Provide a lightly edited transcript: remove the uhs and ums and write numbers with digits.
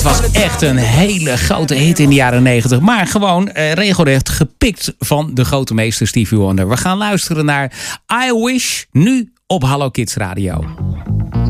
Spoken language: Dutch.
Het was echt een hele grote hit in de jaren 90. Maar gewoon regelrecht gepikt van de grote meester Stevie Wonder. We gaan luisteren naar I Wish nu op Hallo Kids Radio.